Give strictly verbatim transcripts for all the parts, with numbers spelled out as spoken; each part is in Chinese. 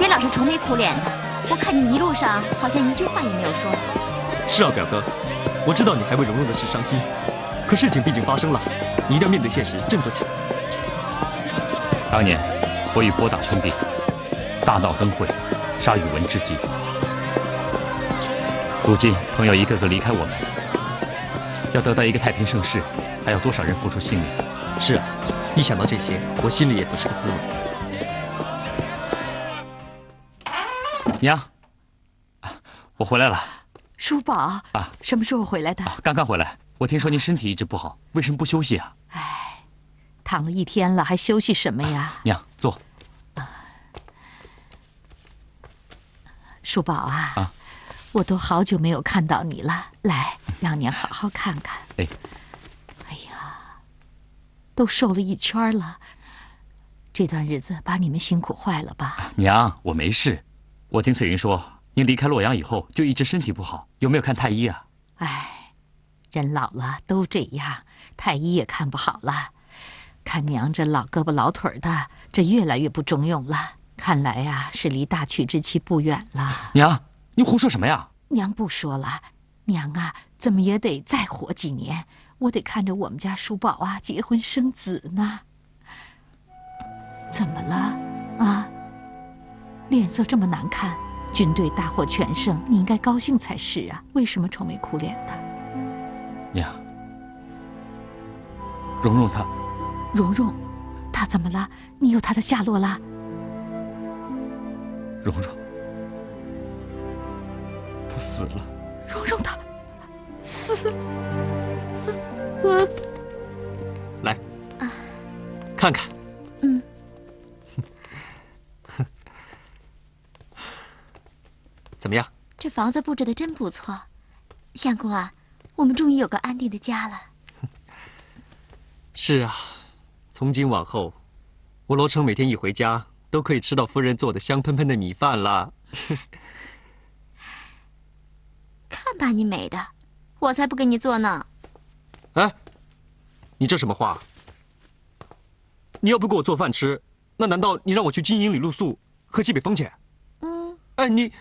老是愁眉苦脸的。我看你一路上好像一句话也没有说。 是啊，表哥，我知道你还为蓉蓉的事伤心，可事情毕竟发生了，你一定要面对现实，振作起来。 当年我与波大兄弟大闹灯会，杀宇文至极。如今朋友一个个离开我们，要得到一个太平盛世，还要多少人付出性命？ 是啊，一想到这些，我心里也不是个滋味。 娘，我回来了。 叔宝啊，什么时候回来的？ 啊，刚刚回来。我听说您身体一直不好，为什么不休息啊？ 哎，躺了一天了，还休息什么呀？ 啊、娘，坐。 啊，叔宝啊， 啊， 我都好久没有看到你了，来，让娘好好看看。 哎， 哎呀，都瘦了一圈了，这段日子把你们辛苦坏了吧？ 啊、娘，我没事。我听翠云说，您离开洛阳以后就一直身体不好，有没有看太医啊？ 哎，人老了都这样，太医也看不好了。看娘这老胳膊老腿的，这越来越不中用了。看来呀、啊，是离大娶之期不远了。 娘，您胡说什么呀？ 娘不说了，娘啊，怎么也得再活几年。我得看着我们家叔宝啊结婚生子呢。怎么了？啊？脸色这么难看，军队大获全胜，你应该高兴才是啊，为什么愁眉苦脸的？ 娘，蓉蓉她， 蓉蓉，她怎么了？你有她的下落了？ 蓉蓉，她死了。 蓉蓉她死了，我来，看看。 嗯。 怎么样？ 这房子布置的真不错，相公啊，我们终于有个安定的家了。 是啊，从今往后，我罗成每天一回家都可以吃到夫人做的香喷喷的米饭了。 看把你美的，我才不给你做呢。 哎，你这什么话？你要不给我做饭吃，那难道你让我去军营里露宿，喝西北风去？ 嗯。 哎，你。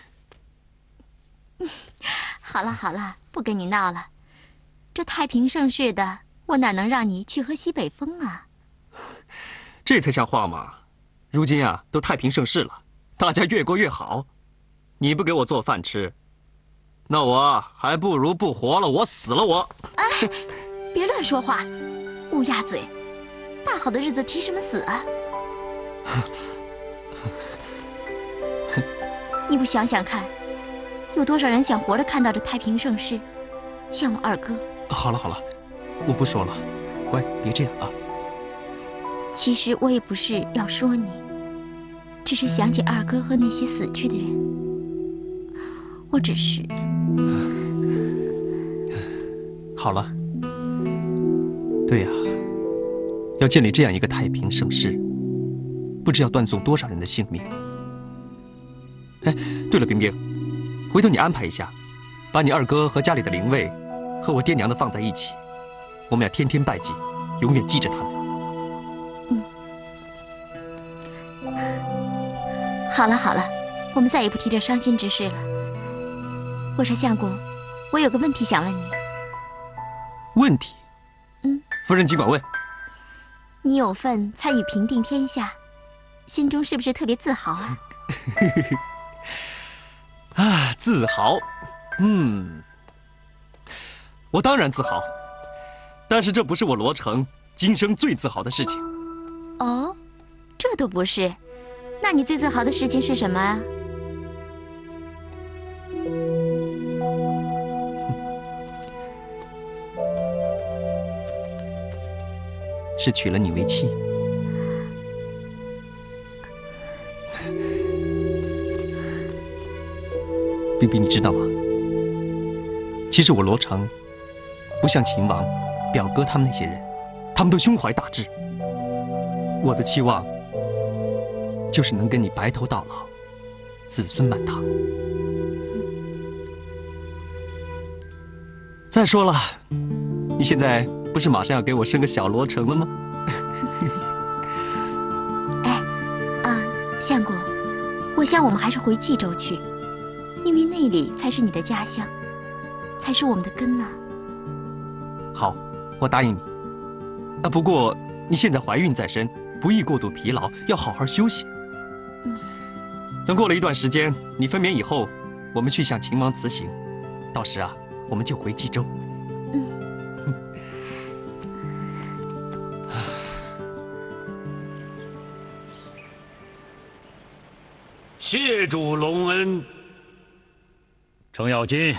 好了好了，不跟你闹了。这太平盛世的，我哪能让你去喝西北风啊？ 这才像话嘛！如今啊，都太平盛世了，大家越过越好。你不给我做饭吃，那我还不如不活了，我死了我！ 哎，别乱说话，乌鸦嘴！大好的日子提什么死啊？你不想想看？有多少人想活着看到这太平盛世？像我二哥。 好了好了，我不说了，乖，别这样啊。 其实我也不是要说你，只是想起二哥和那些死去的人。我只是…… 好了。对呀、啊，要建立这样一个太平盛世，不知要断送多少人的性命。哎，对了，冰冰。回头你安排一下，把你二哥和家里的灵位，和我爹娘的放在一起，我们要天天拜祭，永远记着他们。 嗯。好了好了，我们再也不提这伤心之事了。我说相公，我有个问题想问你。 问题？ 嗯。 夫人尽管问。 你有份参与平定天下，心中是不是特别自豪啊？ 啊，自豪，嗯，我当然自豪，但是这不是我罗成今生最自豪的事情。 哦，这都不是，那你最自豪的事情是什么啊？ 是娶了你为妻。冰冰，你知道吗？其实我罗成，不像秦王、表哥他们那些人，他们都胸怀大志。我的期望，就是能跟你白头到老，子孙满堂。再说了，你现在不是马上要给我生个小罗成了吗？ 哎，啊，相公， 我想我们还是回冀州去，因为那里才是你的家乡，才是我们的根呐。 好，我答应你。啊，不过你现在怀孕在身，不宜过度疲劳，要好好休息。 嗯。 等过了一段时间，你分娩以后，我们去向秦王辞行，到时啊，我们就回冀州。 嗯。 谢主隆恩。 程咬金，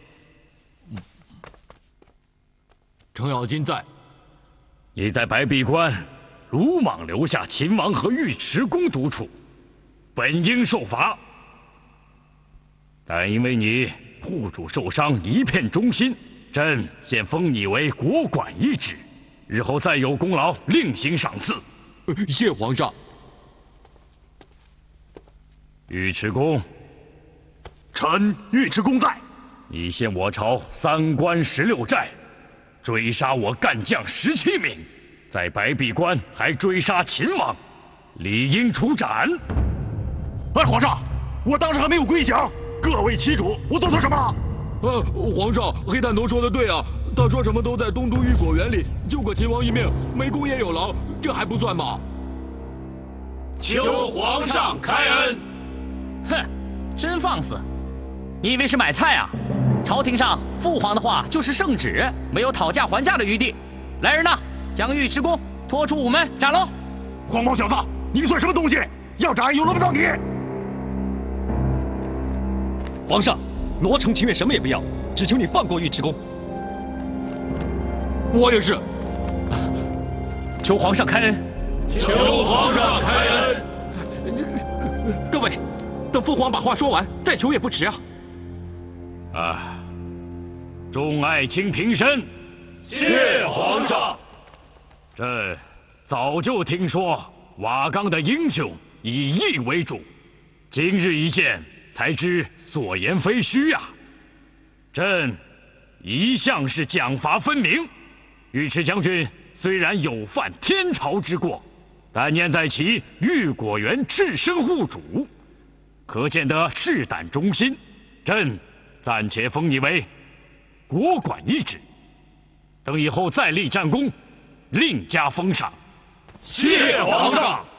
程咬金在。 你在白壁关鲁莽留下秦王和尉迟恭独处，本应受罚。但因为你护主受伤，一片忠心，朕现封你为国管一职，日后再有功劳，另行赏赐。 谢皇上。 尉迟恭， 臣尉迟恭在。 你陷我朝三关十六寨，追杀我干将十七名，在白壁关还追杀秦王，理应处斩。 哎，皇上，我当时还没有归降，各为其主，我做错什么了？ 呃，皇上，黑炭头说的对啊，他说什么都在东都御果园里救过秦王一命，没功也有劳，这还不算吗？ 求皇上开恩。 哼，真放肆！你以为是买菜啊？朝廷上父皇的话就是圣旨，没有讨价还价的余地。来人呐，将尉迟恭拖出午门斩喽！ 黄毛小子，你算什么东西？要斩又轮不到你！ 皇上，罗成情愿什么也不要，只求你放过尉迟恭。 我也是。 求皇上开恩！ 求皇上开恩！ 各位，等父皇把话说完，再求也不迟啊。 啊，众爱卿平身。 谢皇上。 朕早就听说瓦岗的英雄以义为主，今日一见，才知所言非虚呀。朕一向是奖罚分明，尉迟将军虽然有犯天朝之过，但念在其御果园赤身护主，可见得赤胆忠心。朕暂且封你为国管一职，等以后再立战功，另加封赏。 谢皇上。